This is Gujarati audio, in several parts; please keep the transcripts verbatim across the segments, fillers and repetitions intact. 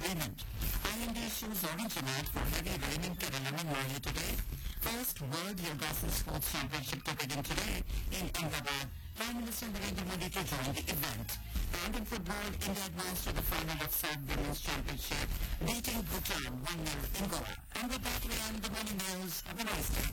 agreement. I M D issues orange alert for heavy rain in Kerala and Mali today. First World Yogasan Sports Championship to begin today in Ahmedabad. Prime Minister Narendra Modi to join the event. And in football, India advanced to the final of SAF Women's Championship, beating Bhutan one nil in Goa. And with that, we end the morning news. Have a nice day.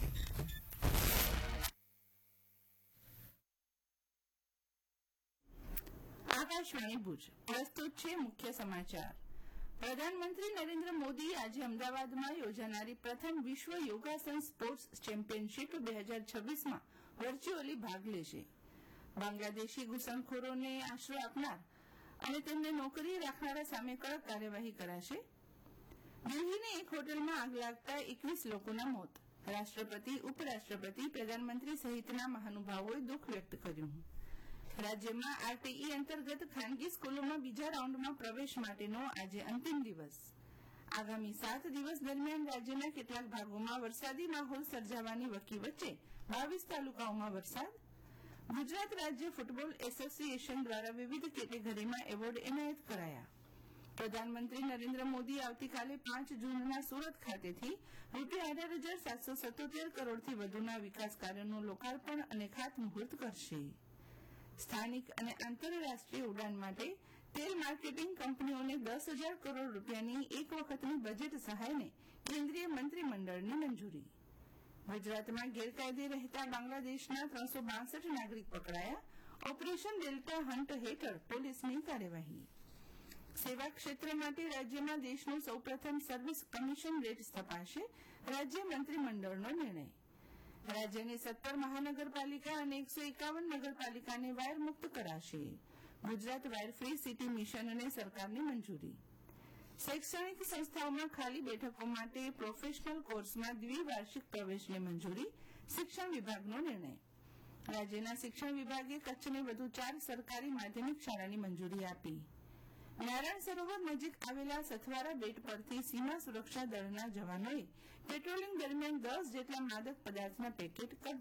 Akashvani Bhuj પ્રસ્તુત છે મુખ્ય સમાચાર. પ્રધાનમંત્રી નરેન્દ્ર મોદી આજે અમદાવાદમાં યોજાનારી પ્રથમ વિશ્વ યોગાસન સ્પોર્ટ્સ ચેમ્પિયનશીપ બે હજાર છવ્વીસમાં વર્ચ્યુઅલી ભાગ લેશે. બાંગ્લાદેશી ઘૂસણખોરોને આશરો આપનાર અને તેમને નોકરી રાખનારા સામે કડક કાર્યવાહી કરાશે. દિલ્હીની એક હોટલમાં આગ લાગતા એકવીસ લોકોના મોત. રાષ્ટ્રપતિ ઉપરાષ્ટ્રપતિ પ્રધાનમંત્રી સહિતના મહાનુભાવોએ દુઃખ વ્યક્ત કર્યું. રાજ્યમાં આરટીઈ અંતર્ગત ખાનગી સ્કૂલોમાં બીજા રાઉન્ડમાં પ્રવેશ માટેનો આજે અંતિમ દિવસ. આગામી સાત દિવસ દરમિયાન રાજ્યના કેટલાક ભાગોમાં વરસાદી માહોલ સર્જાવાની વકી વચ્ચે બાવીસ તાલુકાઓમાં વરસાદ. ગુજરાત રાજ્ય ફૂટબોલ એસોસિએશન દ્વારા વિવિધ કેટેગરીમાં એવોર્ડ એનાયત કરાયા. પ્રધાનમંત્રી નરેન્દ્ર મોદી આવતીકાલે પાંચ જૂનના સુરત ખાતેથી રૂપિયા અઢાર હજાર સાતસો સત્તોતેર કરોડથી વધુના વિકાસ કાર્યોનું લોકાર્પણ અને ખાતમુહૂર્ત કરશે. સ્થાનિક અને આંતરરાષ્ટ્રીય ઉડાન માટે તેલ માર્કેટિંગ કંપનીઓને દસ હજાર કરોડ રૂપિયાની એક વખતની બજેટ સહાયને કેન્દ્રીય મંત્રીમંડળની મંજૂરી. ગુજરાતમાં ગેરકાયદે રહેતા બાંગ્લાદેશના ત્રણસો બાસઠ નાગરિક પકડાયા. ઓપરેશન ડેલ્ટા હન્ટ હેઠળ પોલીસની કાર્યવાહી. સેવા ક્ષેત્ર માટે રાજ્યમાં દેશનું સૌપ્રથમ સર્વિસ કમિશન રેટ સ્થપાશે. રાજ્ય મંત્રીમંડળનો નિર્ણય. રાજ્યની સત્તર મહાનગરપાલિકા અને એકસો એકાવન નગરપાલિકાને વાયર મુક્ત કરાશે. ગુજરાત વાયર ફ્રી સિટી મિશનને સરકારની મંજૂરી. શૈક્ષણિક સંસ્થાઓમાં ખાલી બેઠકો માટે પ્રોફેશનલ કોર્સમાં દ્વિવાર્ષિક પ્રવેશને મંજૂરી. શિક્ષણ વિભાગનો નિર્ણય. રાજ્યના શિક્ષણ વિભાગે કચ્છને વધુ ચાર સરકારી માધ્યમિક શાળાની મંજૂરી આપી. નારાયણ સરોવર નજીક આવેલા સથવારા બેટ પરથી સીમા સુરક્ષા દળના જવાનોએ પેટ્રોલિંગ દરમિયાન દસ જેટલા માદક પદાર્થના પેકેટ